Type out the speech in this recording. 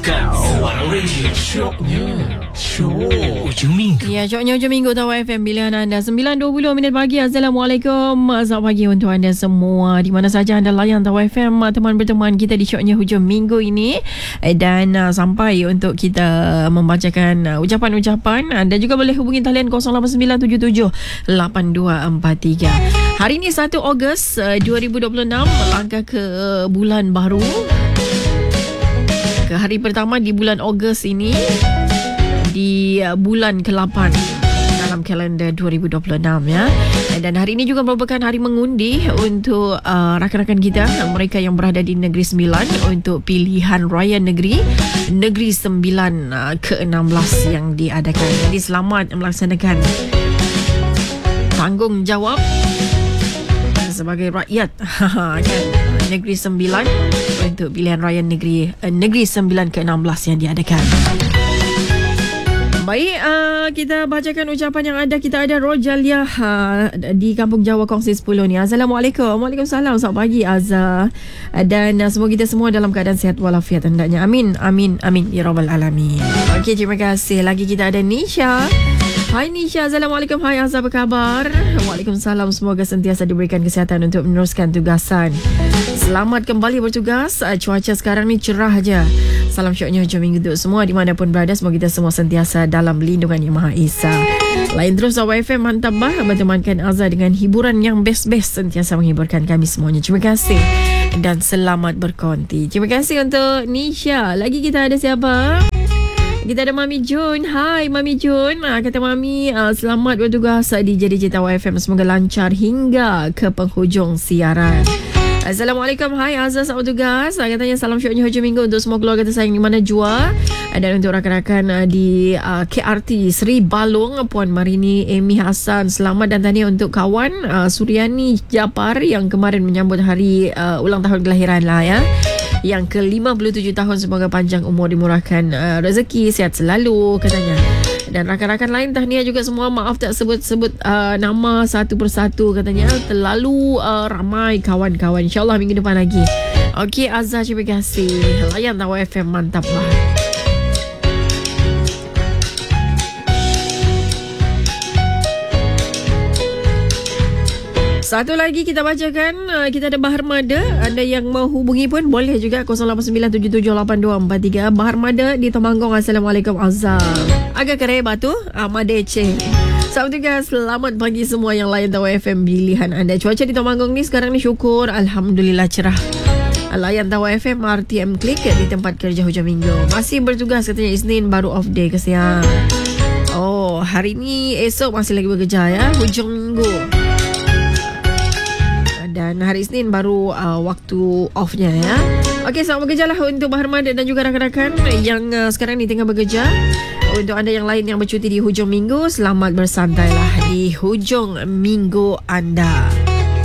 Bukan Suara Radio. Syoknya Syok Ujung Minggu. Ya, syoknya Ujung Minggu Tawar FM, pilihan anda 9.20 minit pagi. Assalamualaikum. Selamat pagi untuk anda semua, di mana saja anda layan Tawar FM, teman berteman kita di syoknya Hujung Minggu ini. Dan sampai untuk kita membacakan ucapan-ucapan, anda juga boleh hubungi talian 0897782243. Hari ini 1 Ogos 2026, melangkah ke bulan baru, ke hari pertama di bulan Ogos ini, di bulan ke-8 dalam kalender 2026 ya. Dan hari ini juga merupakan hari mengundi untuk rakan-rakan kita, mereka yang berada di Negeri Sembilan, untuk pilihan raya negeri Negeri Sembilan ke-16 yang diadakan. Jadi selamat melaksanakan tanggungjawab sebagai rakyat kan, Negeri Sembilan, untuk pilihan raya Negeri Sembilan ke-16 yang diadakan. Baik, kita bacakan ucapan yang ada. Kita ada Rojalia di Kampung Jawa Kongsi 10 ni. Assalamualaikum. Waalaikumsalam. Selamat pagi Azza. Dan semoga kita semua dalam keadaan sihat walafiat hendaknya. Amin, amin, amin ya rabbal alamin. Okey, terima kasih. Lagi kita ada Nisha. Hai Nisha, Assalamualaikum. Hai Azza, apa khabar? Waalaikumsalam. Semoga sentiasa diberikan kesihatan untuk meneruskan tugasan. Selamat kembali bertugas. Cuaca sekarang ni cerah aja. Salam syoknya hujung minggu untuk semua dimanapun berada. Semoga kita semua sentiasa dalam lindungan Yang Maha Esa. Lain terus Tawar FM, mantap bah, bertemankan Azza dengan hiburan yang best-best, sentiasa menghiburkan kami semuanya. Terima kasih dan selamat berkonti. Terima kasih untuk Nisha. Lagi kita ada siapa? Kita ada Mami Jun. Hai Mami Jun. Kata Mami, selamat bertugas di JDJ Tawar FM. Semoga lancar hingga ke penghujung siaran. Assalamualaikum. Hai Azza, selamat bertugas. Katanya salam syoknya hujung minggu untuk semua keluarga tersayang di mana jua. Dan untuk rakan-rakan di KRT Seri Balong, Puan Marini, Amy Hassan, selamat dan tahniah untuk kawan Suryani Japar yang kemarin menyambut hari ulang tahun kelahiran lah ya, yang ke-57 tahun. Semoga panjang umur, dimurahkan rezeki, sihat selalu katanya. Dan rakan-rakan lain tahniah juga semua. Maaf tak sebut-sebut nama satu persatu katanya. Terlalu ramai kawan-kawan. InsyaAllah minggu depan lagi. Okey Azza, terima kasih. Layan Tawar FM, mantap lah. Satu lagi kita bacakan, kita ada Bahar Mada. Anda yang mau hubungi pun boleh juga 0897782243. Bahar Mada di Temanggong. Assalamualaikum Azza. Agak kere batu Mada Ece. Selamat pagi semua yang layan Tawar FM, pilihan anda. Cuaca di Temanggong ni sekarang ni syukur, alhamdulillah cerah. Layan Tawar FM, RTM Klik di tempat kerja hujung minggu. Masih bertugas katanya, Isnin baru off day kesian. Oh, hari ni esok masih lagi bekerja ya, hujung minggu. Dan hari Isnin baru waktu off-nya ya. Okey, selamat bekerja lah untuk Bahar Mada dan juga rakan-rakan yang sekarang ni tengah bekerja. Untuk anda yang lain yang bercuti di hujung minggu, selamat bersantai lah di hujung minggu anda.